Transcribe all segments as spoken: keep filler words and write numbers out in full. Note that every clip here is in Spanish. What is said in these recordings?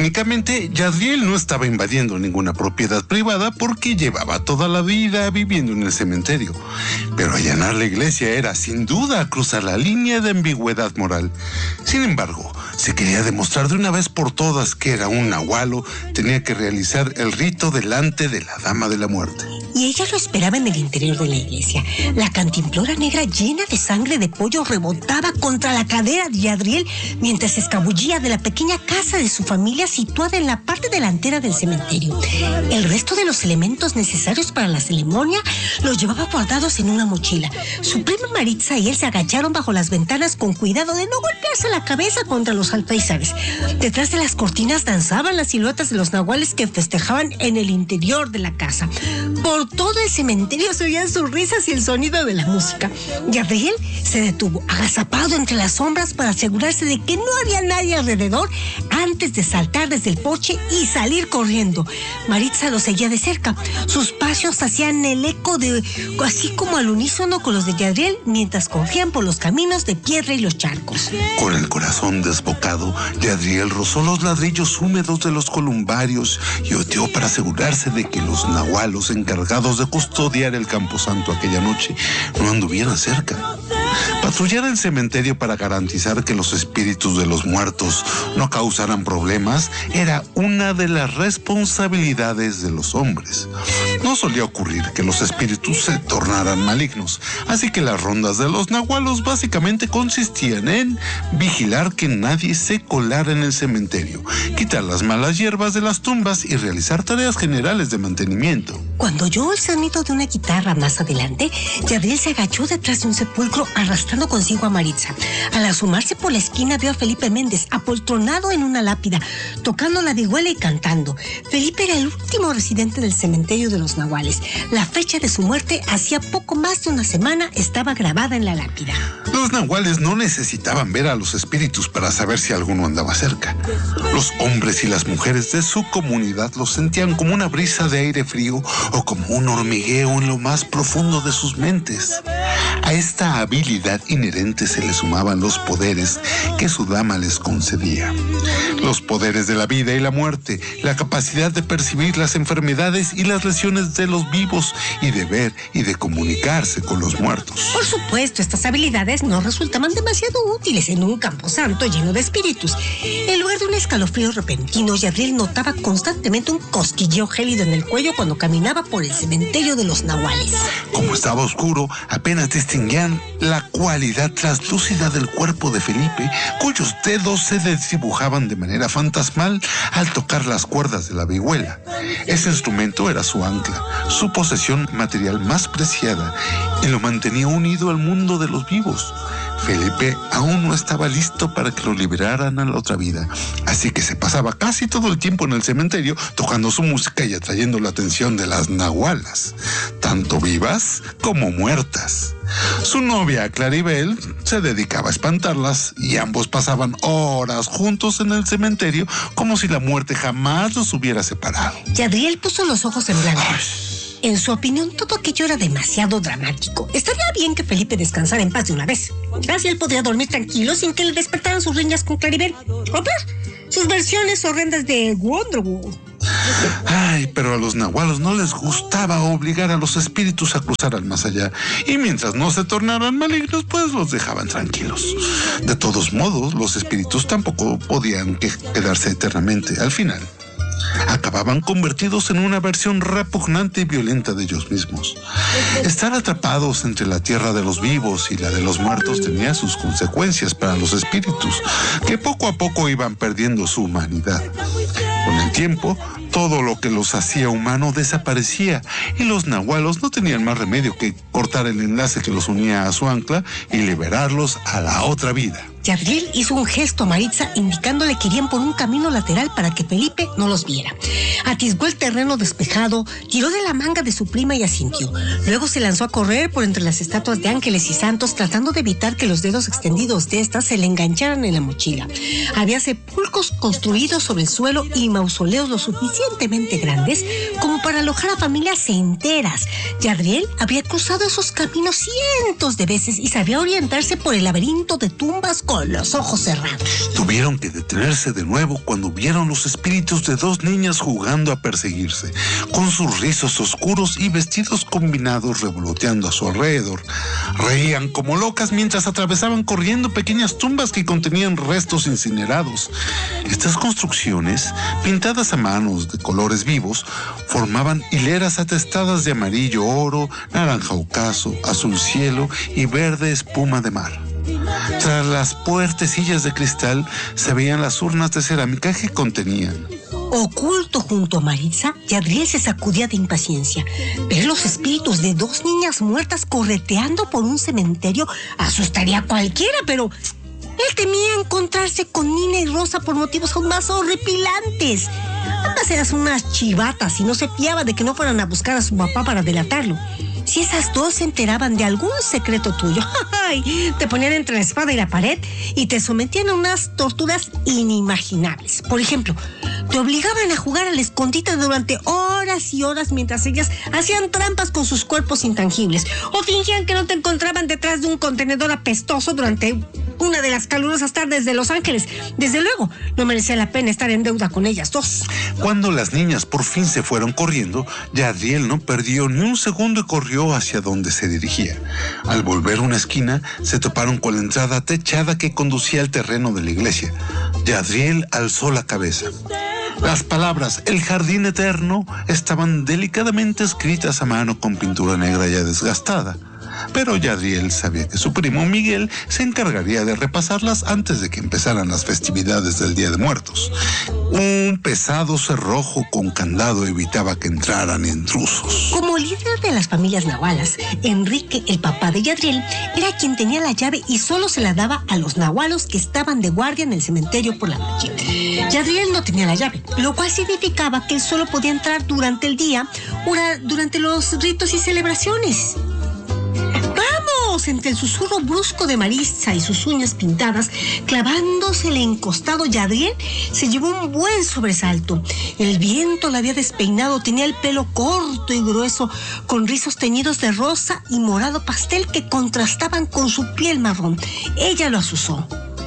Técnicamente, Yadriel no estaba invadiendo ninguna propiedad privada porque llevaba toda la vida viviendo en el cementerio. Pero allanar la iglesia era, sin duda, cruzar la línea de ambigüedad moral. Sin embargo, si quería demostrar de una vez por todas que era un nahualo, tenía que realizar el rito delante de la Dama de la Muerte. Y ella lo esperaba en el interior de la iglesia. La cantimplora negra llena de sangre de pollo rebotaba contra la cadera de Yadriel mientras se escabullía de la pequeña casa de su familia situada en la parte delantera del cementerio. El resto de los elementos necesarios para la ceremonia los llevaba guardados en una mochila. Su prima Maritza y él se agacharon bajo las ventanas con cuidado de no golpearse la cabeza contra los alféizares. Detrás de las cortinas danzaban las siluetas de los nahuales que festejaban en el interior de la casa. Por todo el cementerio se oían sus risas y el sonido de la música. Yadriel se detuvo, agazapado entre las sombras para asegurarse de que no había nadie alrededor antes de saltar desde el porche y salir corriendo. Maritza lo seguía de cerca. Sus pasos hacían el eco de así como al unísono con los de Yadriel mientras corrían por los caminos de piedra y los charcos. Con el corazón desbocado, Yadriel rozó los ladrillos húmedos de los columbarios y oteó para asegurarse de que los nahualos encargados de custodiar el camposanto aquella noche no anduvieran cerca. Patrullar el cementerio para garantizar que los espíritus de los muertos no causaran problemas era una de las responsabilidades de los hombres. No solía ocurrir que los espíritus se tornaran malignos, así que las rondas de los nahualos básicamente consistían en vigilar que nadie se colara en el cementerio, quitar las malas hierbas de las tumbas y realizar tareas generales de mantenimiento. Cuando oyó el sonido de una guitarra más adelante, Yadriel se agachó detrás de un sepulcro arrastrando consigo a Maritza. Al asomarse por la esquina vio a Felipe Méndez apoltronado en una lápida, tocando la vihuela y cantando. Felipe era el último residente del cementerio de los nahuales. La fecha de su muerte, hacía poco más de una semana, estaba grabada en la lápida. Los nahuales no necesitaban ver a los espíritus para saber si alguno andaba cerca. Los hombres y las mujeres de su comunidad los sentían como una brisa de aire frío o como un hormigueo en lo más profundo de sus mentes. A esta habilidad inherente se le sumaban los poderes que su dama les concedía. Los poderes de la vida y la muerte, la capacidad de percibir las enfermedades y las lesiones de los vivos y de ver y de comunicarse con los muertos. Por supuesto, estas habilidades no resultaban demasiado útiles en un camposanto lleno de espíritus. En lugar de un escalofrío repentino, Yadriel notaba constantemente un cosquilleo gélido en el cuello cuando caminaba por el cementerio de los nahuales. Como estaba oscuro, apenas distinguían la cualidad translúcida del cuerpo de Felipe, cuyos dedos se desdibujaban de manera fantasmal al tocar las cuerdas de la vihuela. Ese instrumento era su ancla, su posesión material más preciada, y lo mantenía unido al mundo de los vivos. Felipe aún no estaba listo para que lo liberaran a la otra vida, así que se pasaba casi todo el tiempo en el cementerio tocando su música y atrayendo la atención de las nahualas, tanto vivas como muertas. Su novia, Claribel, se dedicaba a espantarlas y ambos pasaban horas juntos en el cementerio como si la muerte jamás los hubiera separado. Yadriel puso los ojos en blanco. Ay. En su opinión, todo aquello era demasiado dramático. Estaría bien que Felipe descansara en paz de una vez. Así él podría dormir tranquilo sin que le despertaran sus riñas con Claribel. O ver sus versiones horrendas de Wonderwood. Ay, pero a los nahualos no les gustaba obligar a los espíritus a cruzar al más allá. Y mientras no se tornaran malignos, pues los dejaban tranquilos. De todos modos, los espíritus tampoco podían quedarse eternamente. Al final, acababan convertidos en una versión repugnante y violenta de ellos mismos. Estar atrapados entre la tierra de los vivos y la de los muertos tenía sus consecuencias para los espíritus, que poco a poco iban perdiendo su humanidad. Con el tiempo, todo lo que los hacía humanos desaparecía y los nahualos no tenían más remedio que cortar el enlace que los unía a su ancla y liberarlos a la otra vida. Yadriel hizo un gesto a Maritza indicándole que irían por un camino lateral para que Felipe no los viera. Atisbó el terreno despejado, tiró de la manga de su prima y asintió. Luego se lanzó a correr por entre las estatuas de ángeles y santos, tratando de evitar que los dedos extendidos de estas se le engancharan en la mochila. Había sepulcros construidos sobre el suelo y mausoleos lo suficientemente suficientemente grandes como para alojar a familias enteras. Yadriel había cruzado esos caminos cientos de veces y sabía orientarse por el laberinto de tumbas con los ojos cerrados. Tuvieron que detenerse de nuevo cuando vieron los espíritus de dos niñas jugando a perseguirse, con sus rizos oscuros y vestidos combinados revoloteando a su alrededor. Reían como locas mientras atravesaban corriendo pequeñas tumbas que contenían restos incinerados. Estas construcciones, pintadas a manos de colores vivos, formaban hileras atestadas de amarillo oro, naranja ocaso, azul cielo y verde espuma de mar. Tras las puertecillas de cristal se veían las urnas de cerámica que contenían. Oculto junto a Maritza, Yadriel se sacudía de impaciencia. Ver los espíritus de dos niñas muertas correteando por un cementerio asustaría a cualquiera, pero él temía encontrarse con Nina y Rosa por motivos aún más horripilantes. Ambas eran unas chivatas y no se fiaba de que no fueran a buscar a su papá para delatarlo. Si esas dos se enteraban de algún secreto tuyo, ¡ay!, te ponían entre la espada y la pared y te sometían a unas torturas inimaginables. Por ejemplo, te obligaban a jugar al escondite durante horas y horas mientras ellas hacían trampas con sus cuerpos intangibles o fingían que no te encontraban detrás de un contenedor apestoso durante una de las calurosas tardes de Los Ángeles. Desde luego, no merecía la pena estar en deuda con ellas dos. Cuando las niñas por fin se fueron corriendo, Yadriel no perdió ni un segundo y corrió hacia donde se dirigía. Al volver una esquina, se toparon con la entrada techada que conducía al terreno de la iglesia. Yadriel alzó la cabeza. Las palabras "el jardín eterno" estaban delicadamente escritas a mano con pintura negra ya desgastada. Pero Yadriel sabía que su primo Miguel se encargaría de repasarlas antes de que empezaran las festividades del Día de Muertos. Un pesado cerrojo con candado evitaba que entraran intrusos. Como líder de las familias nahualas, Enrique, el papá de Yadriel, era quien tenía la llave y solo se la daba a los nahualos que estaban de guardia en el cementerio por la noche. Yadriel no tenía la llave, lo cual significaba que él solo podía entrar durante el día o durante los ritos y celebraciones. ¡Vamos! Entre el susurro brusco de Maritza y sus uñas pintadas, clavándose el encostado, Yadriel se llevó un buen sobresalto. El viento la había despeinado, tenía el pelo corto y grueso, con rizos teñidos de rosa y morado pastel que contrastaban con su piel marrón. Ella lo asusó.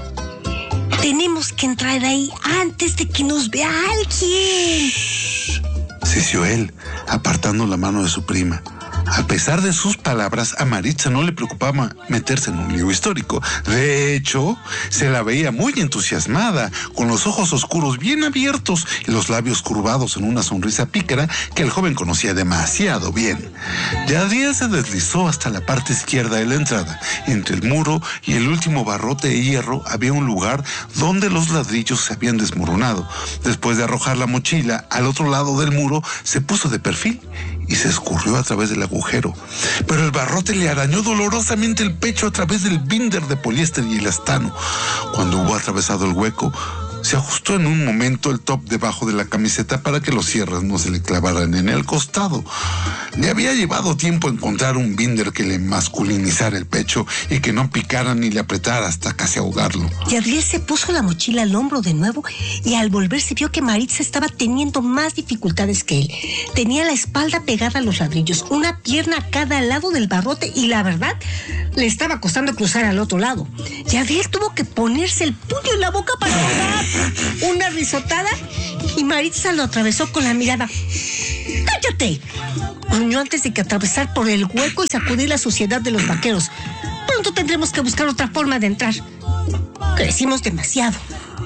Tenemos que entrar ahí antes de que nos vea alguien. Sisió él, apartando la mano de su prima. A pesar de sus palabras, a Maritza no le preocupaba meterse en un lío histórico. De hecho, se la veía muy entusiasmada, con los ojos oscuros bien abiertos y los labios curvados en una sonrisa pícara que el joven conocía demasiado bien. Yadriel se deslizó hasta la parte izquierda de la entrada. Entre el muro y el último barrote de hierro había un lugar donde los ladrillos se habían desmoronado. Después de arrojar la mochila al otro lado del muro, se puso de perfil y se escurrió a través del agujero. Pero el barrote le arañó dolorosamente el pecho a través del binder de poliéster y elastano. Cuando hubo atravesado el hueco, se ajustó en un momento el top debajo de la camiseta para que los cierres no se le clavaran en el costado. Le había llevado tiempo encontrar un binder que le masculinizara el pecho y que no picara ni le apretara hasta casi ahogarlo. Yadriel se puso la mochila al hombro de nuevo y al volverse vio que Maritza estaba teniendo más dificultades que él. Tenía la espalda pegada a los ladrillos, una pierna a cada lado del barrote y la verdad, le estaba costando cruzar al otro lado. Yadriel tuvo que ponerse el puño en la boca para dar una risotada y Maritza lo atravesó con la mirada. ¡Cállate!, gruñó antes de que atravesar por el hueco y sacudir la suciedad de los vaqueros. Pronto tendremos que buscar otra forma de entrar. Crecimos demasiado.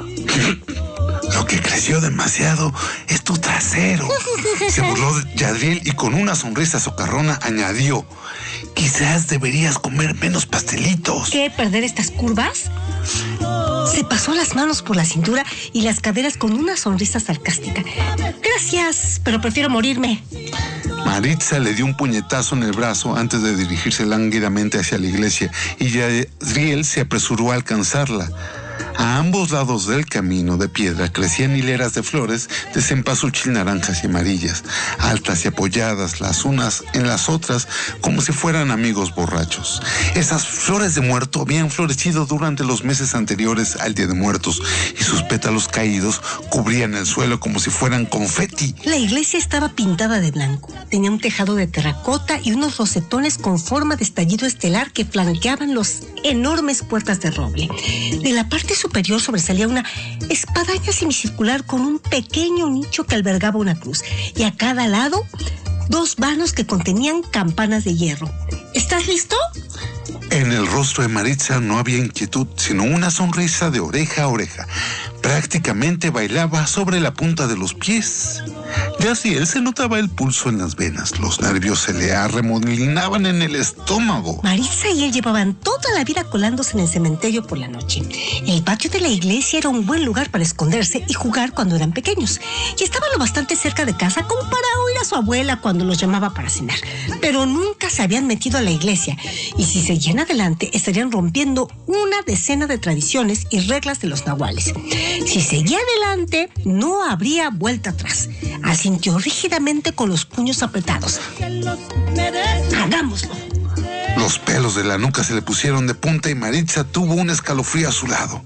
Lo que creció demasiado es tu trasero. Se burló de Yadriel y con una sonrisa socarrona añadió: quizás deberías comer menos pastelitos. ¿Qué? ¿Perder estas curvas? Se pasó las manos por la cintura y las caderas con una sonrisa sarcástica. Gracias, pero prefiero morirme. Maritza le dio un puñetazo en el brazo antes de dirigirse lánguidamente hacia la iglesia y Yadriel se apresuró a alcanzarla. A ambos lados del camino de piedra crecían hileras de flores de cempasúchil naranjas y amarillas, altas y apoyadas las unas en las otras como si fueran amigos borrachos. Esas flores de muerto habían florecido durante los meses anteriores al Día de Muertos y sus pétalos caídos cubrían el suelo como si fueran confeti. La iglesia estaba pintada de blanco. Tenía un tejado de terracota y unos rosetones con forma de estallido estelar que flanqueaban las enormes puertas de roble. De la parte superior sobresalía una espadaña semicircular con un pequeño nicho que albergaba una cruz, y a cada lado dos vanos que contenían campanas de hierro. ¿Estás listo? En el rostro de Maritza no había inquietud, sino una sonrisa de oreja a oreja. Prácticamente bailaba sobre la punta de los pies. Yaciel se notaba el pulso en las venas, los nervios se le arremolinaban en el estómago. Maritza y él llevaban toda la vida colándose en el cementerio por la noche. El patio de la iglesia era un buen lugar para esconderse y jugar cuando eran pequeños, y estaba lo bastante cerca de casa como para oír a su abuela cuando los llamaba para cenar. Pero nunca se habían metido a la iglesia, y si seguían adelante estarían rompiendo una decena de tradiciones y reglas de los nahuales. Si seguía adelante, no habría vuelta atrás. Asintió rígidamente con los puños apretados. ¡Hagámoslo! Los pelos de la nuca se le pusieron de punta y Maritza tuvo un escalofrío a su lado.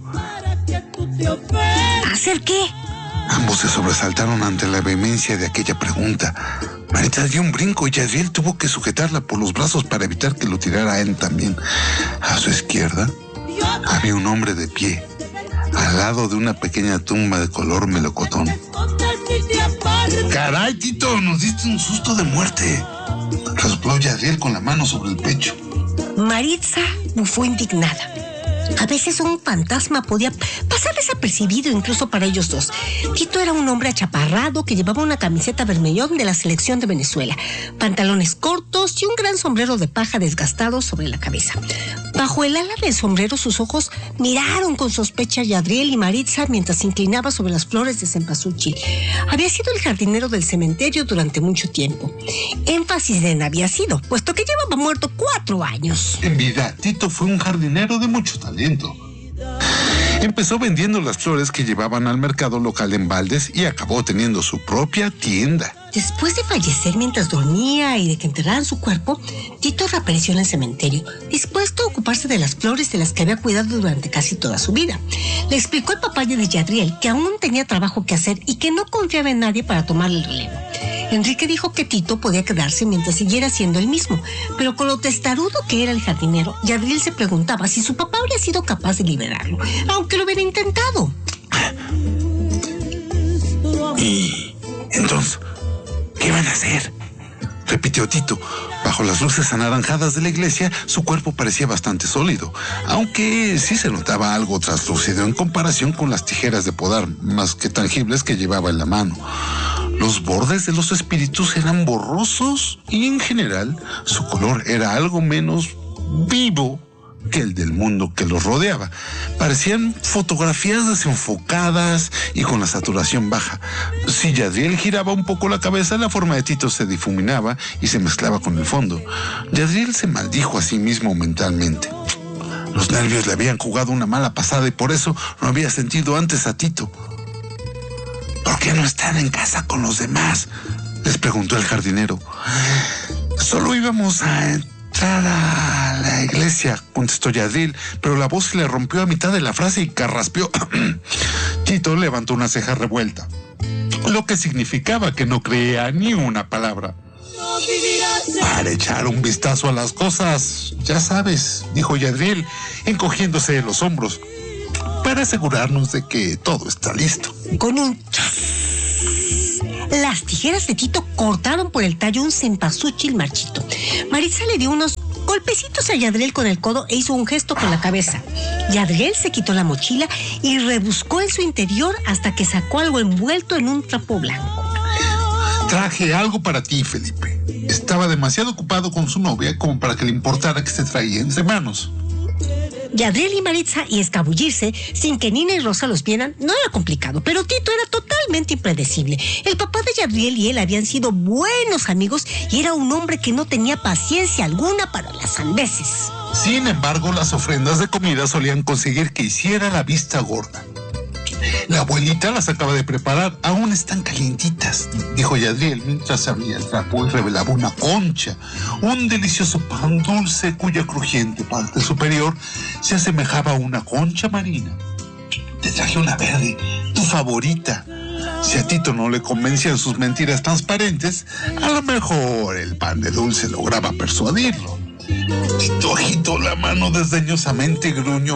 ¿Hacer qué? Ambos se sobresaltaron ante la vehemencia de aquella pregunta. Maritza dio un brinco y Yaciel tuvo que sujetarla por los brazos para evitar que lo tirara a él también. A su izquierda había un hombre de pie, al lado de una pequeña tumba de color melocotón. ¡Caray, Tito! ¡Nos diste un susto de muerte! Resopló Yaciel con la mano sobre el pecho. Maritza bufó indignada. A veces un fantasma podía pasar desapercibido incluso para ellos dos. Tito era un hombre achaparrado que llevaba una camiseta vermellón de la selección de Venezuela, pantalones cortos y un gran sombrero de paja desgastado sobre la cabeza. Bajo el ala del sombrero sus ojos miraron con sospecha a Yadriel y Maritza mientras se inclinaba sobre las flores de cempasúchil. Había sido el jardinero del cementerio durante mucho tiempo. Énfasis en había sido, puesto que llevaba muerto cuatro años. En vida, Tito fue un jardinero de mucho talento. Empezó vendiendo las flores que llevaban al mercado local en Valdés y acabó teniendo su propia tienda. Después de fallecer mientras dormía y de que enterraran su cuerpo, Tito reapareció en el cementerio, dispuesto a ocuparse de las flores de las que había cuidado durante casi toda su vida. Le explicó el papá de Yadriel que aún tenía trabajo que hacer y que no confiaba en nadie para tomarle el relevo. Enrique dijo que Tito podía quedarse mientras siguiera siendo el mismo, pero con lo testarudo que era el jardinero, Yadriel se preguntaba si su papá habría sido capaz de liberarlo, aunque lo hubiera intentado. ¿Y entonces qué van a hacer?, repitió Tito. Bajo las luces anaranjadas de la iglesia, su cuerpo parecía bastante sólido, aunque sí se notaba algo traslúcido en comparación con las tijeras de podar más que tangibles que llevaba en la mano. Los bordes de los espíritus eran borrosos y en general su color era algo menos vivo que el del mundo que los rodeaba. Parecían fotografías desenfocadas y con la saturación baja. Si Yadriel giraba un poco la cabeza, la forma de Tito se difuminaba y se mezclaba con el fondo. Yadriel se maldijo a sí mismo mentalmente. Los nervios le habían jugado una mala pasada y por eso no había sentido antes a Tito. ¿Por qué no están en casa con los demás?, les preguntó el jardinero. Solo íbamos a entrar a la iglesia, contestó Yadriel, pero la voz se le rompió a mitad de la frase y carraspeó. Tito levantó una ceja revuelta, lo que significaba que no creía ni una palabra. Para echar un vistazo a las cosas, ya sabes, dijo Yadriel, encogiéndose de los hombros, para asegurarnos de que todo está listo. Con un chas, las tijeras de Tito cortaron por el tallo un cempasúchil marchito. Maritza le dio unos golpecitos a Yadriel con el codo e hizo un gesto con la cabeza. Yadriel se quitó la mochila y rebuscó en su interior hasta que sacó algo envuelto en un trapo blanco. Traje algo para ti, Felipe. Estaba demasiado ocupado con su novia como para que le importara que se traía entre manos. Yadriel y Maritza y escabullirse sin que Nina y Rosa los vieran no era complicado, pero Tito era totalmente impredecible. El papá de Yadriel y él habían sido buenos amigos y era un hombre que no tenía paciencia alguna para las sandeces. Sin embargo, las ofrendas de comida solían conseguir que hiciera la vista gorda. La abuelita las acaba de preparar, aún están calientitas, dijo Yadriel mientras abría el trapo y revelaba una concha, un delicioso pan dulce cuya crujiente parte superior se asemejaba a una concha marina. Te traje una verde, tu favorita. Si a Tito no le convencían sus mentiras transparentes, a lo mejor el pan de dulce lograba persuadirlo. Tito agitó la mano desdeñosamente y gruñó.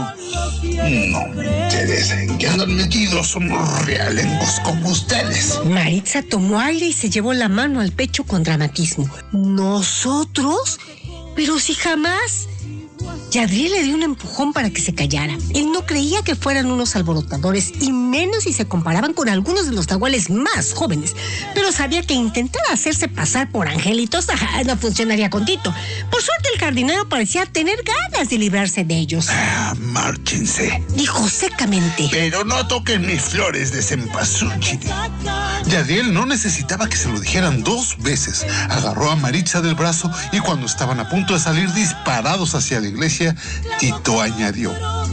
No me interesa en qué andan metidos unos realengos como ustedes. Maritza tomó aire y se llevó la mano al pecho con dramatismo. ¿Nosotros? Pero si jamás... Yadriel le dio un empujón para que se callara. Él no creía que fueran unos alborotadores, y menos si se comparaban con algunos de los nahuales más jóvenes. Pero sabía que intentar hacerse pasar por angelitos ajá, no funcionaría con Tito. Por suerte el jardinero parecía tener ganas de librarse de ellos. Ah, márchense, dijo secamente. Pero no toquen mis flores de cempasúchil. Yadriel no necesitaba que se lo dijeran dos veces. Agarró a Maritza del brazo y cuando estaban a punto de salir disparados hacia la iglesia, Tito añadió: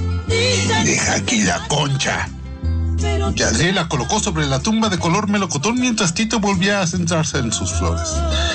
deja aquí la concha. Yadriel la colocó sobre la tumba de color melocotón mientras Tito volvía a centrarse en sus flores.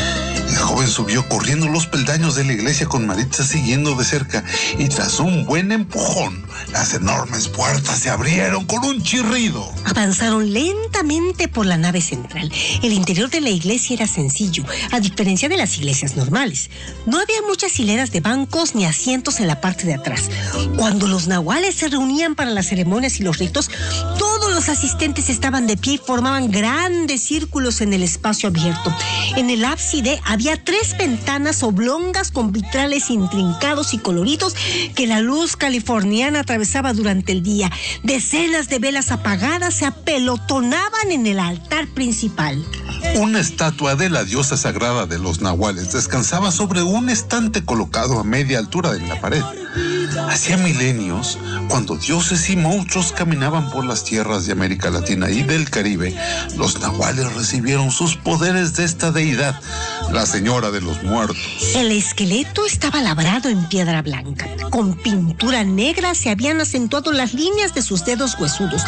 El joven subió corriendo los peldaños de la iglesia con Maritza siguiendo de cerca y tras un buen empujón, las enormes puertas se abrieron con un chirrido. Avanzaron lentamente por la nave central. El interior de la iglesia era sencillo, a diferencia de las iglesias normales. No había muchas hileras de bancos ni asientos en la parte de atrás. Cuando los nahuales se reunían para las ceremonias y los ritos, todos los asistentes estaban de pie y formaban grandes círculos en el espacio abierto. En el ábside había tres ventanas oblongas con vitrales intrincados y coloridos que la luz californiana atravesaba durante el día. Decenas de velas apagadas se apelotonaban en el altar principal. Una estatua de la diosa sagrada de los nahuales descansaba sobre un estante colocado a media altura en la pared. Hacía milenios, cuando dioses y monstruos caminaban por las tierras de América Latina y del Caribe, los nahuales recibieron sus poderes de esta deidad, la señora de los muertos. El esqueleto estaba labrado en piedra blanca. Con pintura negra se habían acentuado las líneas de sus dedos huesudos,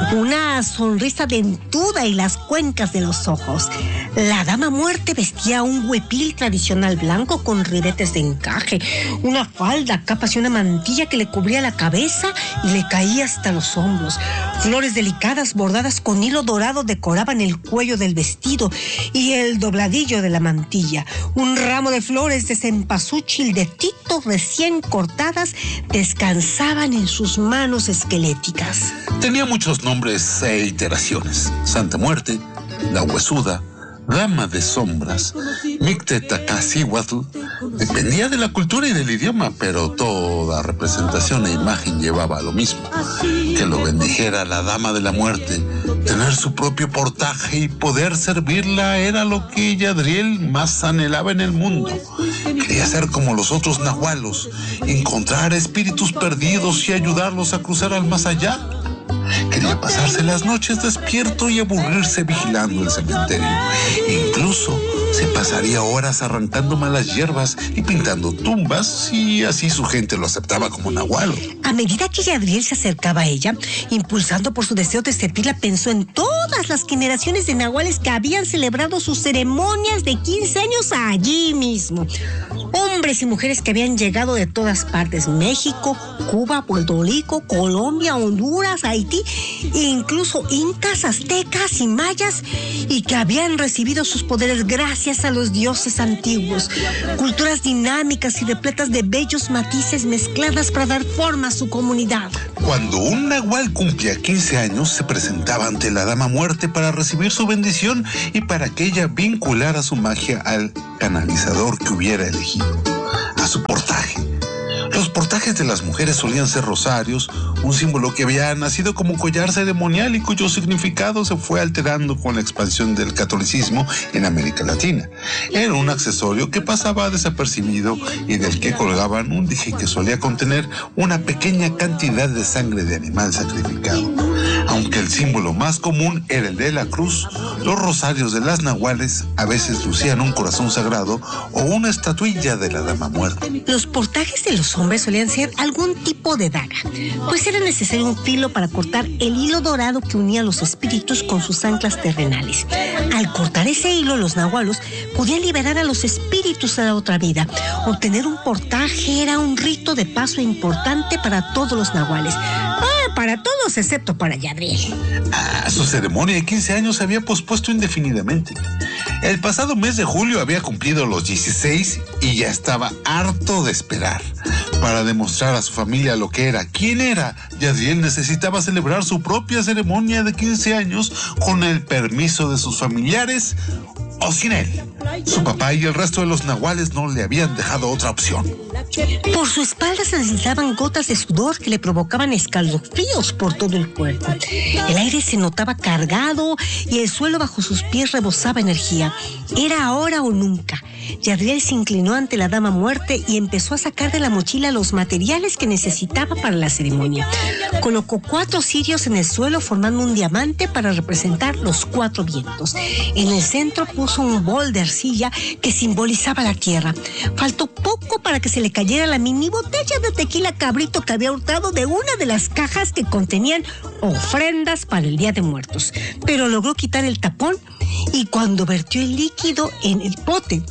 una sonrisa dentuda y las cuencas de los ojos. La dama muerte vestía un huipil tradicional blanco con ribetes de encaje, una falda, capas y una mantilla que le cubría la cabeza y le caía hasta los hombros. Flores delicadas bordadas con hilo dorado decoraban el cuello del vestido y el dobladillo de la mantilla. Un ramo de flores de cempasúchil de Tito recién cortadas descansaban en sus manos esqueléticas. Tenía muchos nombres e iteraciones: Santa Muerte, la Huesuda, Dama de Sombras, Mictetacacíhuatl. Dependía de la cultura y del idioma, pero toda representación e imagen llevaba a lo mismo: que lo bendijera la Dama de la Muerte. Tener su propio portaje y poder servirla era lo que Yadriel más anhelaba en el mundo. Quería ser como los otros nahualos, encontrar espíritus perdidos y ayudarlos a cruzar al más allá. Quería pasarse las noches despierto y aburrirse vigilando el cementerio. Incluso se pasaría horas arrancando malas hierbas y pintando tumbas, y así su gente lo aceptaba como nahualo. A medida que Yadriel se acercaba a ella, impulsado por su deseo de servirla, pensó en todas las generaciones de nahuales que habían celebrado sus ceremonias de quince años allí mismo. Hombres y mujeres que habían llegado de todas partes: México, Cuba, Puerto Rico, Colombia, Honduras, Haití, e incluso incas, aztecas y mayas, y que habían recibido sus poderes gracias a los dioses antiguos. Culturas dinámicas y repletas de bellos matices mezcladas para dar forma a su comunidad. Cuando un nahual cumplía quince años, se presentaba ante la Dama Muerte para recibir su bendición y para que ella vinculara su magia al canalizador que hubiera elegido, a su portaje. Los portajes de las mujeres solían ser rosarios, un símbolo que había nacido como collar ceremonial y cuyo significado se fue alterando con la expansión del catolicismo en América Latina. Era un accesorio que pasaba desapercibido y del que colgaban un dije que solía contener una pequeña cantidad de sangre de animal sacrificado. Aunque el símbolo más común era el de la cruz, los rosarios de las nahuales a veces lucían un corazón sagrado o una estatuilla de la Dama Muerte. Los portajes de los hombres solían ser algún tipo de daga, pues era necesario un filo para cortar el hilo dorado que unía a los espíritus con sus anclas terrenales. Al cortar ese hilo, los nahualos podían liberar a los espíritus de la otra vida. Obtener un portaje era un rito de paso importante para todos los nahuales. Ah, para todos excepto para Yadriel. Ah, su ceremonia de quince años se había pospuesto indefinidamente. El pasado mes de julio había cumplido los dieciséis y ya estaba harto de esperar. Para demostrar a su familia lo que era, quién era, Yadriel necesitaba celebrar su propia ceremonia de quince años con el permiso de sus familiares o sin él. Su papá y el resto de los nahuales no le habían dejado otra opción. Por su espalda se deslizaban gotas de sudor que le provocaban escalofríos por todo el cuerpo. El aire se notaba cargado y el suelo bajo sus pies rebosaba energía. Era ahora o nunca. Yadriel se inclinó ante la Dama Muerte y empezó a sacar de la mochila los materiales que necesitaba para la ceremonia. Colocó cuatro cirios en el suelo formando un diamante para representar los cuatro vientos. En el centro puso un bol de arcilla que simbolizaba la tierra. Faltó poco para que se le cayera la mini botella de tequila cabrito que había hurtado de una de las cajas que contenían ofrendas para el Día de Muertos. Pero logró quitar el tapón y cuando vertió el líquido en el pote,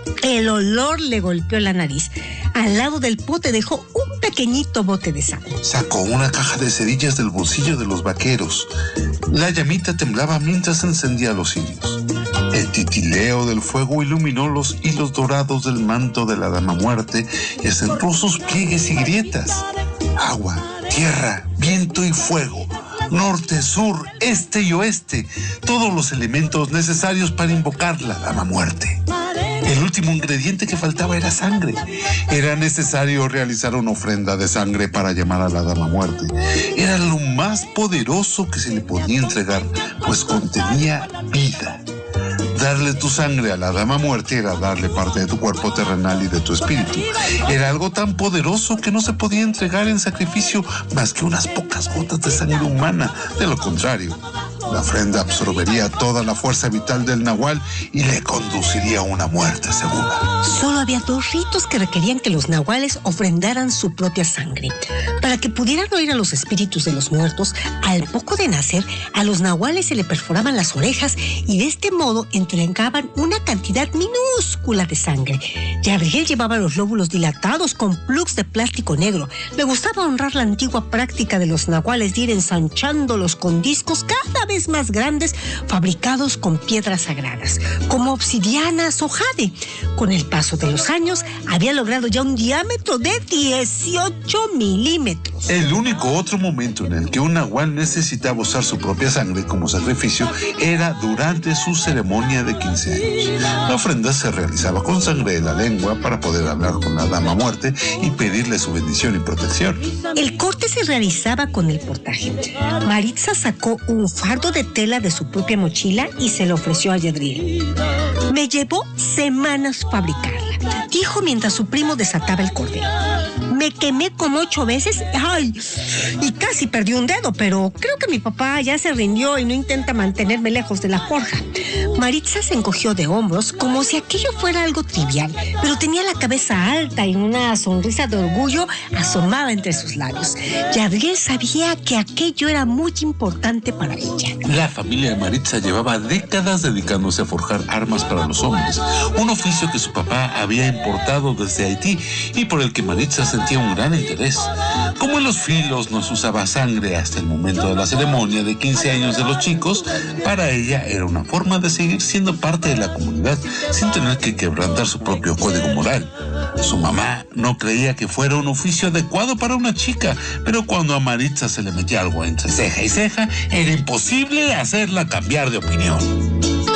el olor le golpeó la nariz. Al lado del pote dejó un pequeñito bote de sal. Sacó una caja de cerillas del bolsillo de los vaqueros. La llamita temblaba mientras encendía los cirios. El titileo del fuego iluminó los hilos dorados del manto de la Dama Muerte y acentuó sus pliegues y grietas. Agua, tierra, viento y fuego. Norte, sur, este y oeste. Todos los elementos necesarios para invocar la Dama Muerte. El último ingrediente que faltaba era sangre. Era necesario realizar una ofrenda de sangre para llamar a la Dama Muerte. Era lo más poderoso que se le podía entregar, pues contenía vida. Darle tu sangre a la Dama Muerte era darle parte de tu cuerpo terrenal y de tu espíritu. Era algo tan poderoso que no se podía entregar en sacrificio más que unas pocas gotas de sangre humana. De lo contrario, la ofrenda absorbería toda la fuerza vital del nahual y le conduciría a una muerte segura. Solo había dos ritos que requerían que los nahuales ofrendaran su propia sangre. Para que pudieran oír a los espíritus de los muertos, al poco de nacer, a los nahuales se le perforaban las orejas y de este modo entregaban una cantidad minúscula de sangre. Yadriel llevaba los lóbulos dilatados con plugs de plástico negro. Le gustaba honrar la antigua práctica de los nahuales de ir ensanchándolos con discos cada vez más grandes fabricados con piedras sagradas, como obsidianas o jade. Con el paso de los años, había logrado ya un diámetro de dieciocho milímetros. El único otro momento en el que un nahual necesitaba usar su propia sangre como sacrificio era durante su ceremonia de quince años. La ofrenda se realizaba con sangre de la lengua para poder hablar con la Dama Muerte y pedirle su bendición y protección. El corte se realizaba con el portaje. Maritza sacó un fardo de tela de su propia mochila y se lo ofreció a Yadriel. Me llevó semanas fabricarla, dijo mientras su primo desataba el cordel. Me quemé como ocho veces, ay, y casi perdí un dedo, pero creo que mi papá ya se rindió y no intenta mantenerme lejos de la forja. Maritza se encogió de hombros como si aquello fuera algo trivial, pero tenía la cabeza alta y una sonrisa de orgullo asomaba entre sus labios. Yadriel sabía que aquello era muy importante para ella. La familia de Maritza llevaba décadas dedicándose a forjar armas para los hombres, un oficio que su papá había importado desde Haití y por el que Maritza sentía un gran interés. Como en los filos no se usaba sangre hasta el momento de la ceremonia de quince años de los chicos, para ella era una forma de seguir siendo parte de la comunidad sin tener que quebrantar su propio código moral. Su mamá no creía que fuera un oficio adecuado para una chica, pero cuando a Maritza se le metía algo entre ceja y ceja, era imposible hacerla cambiar de opinión.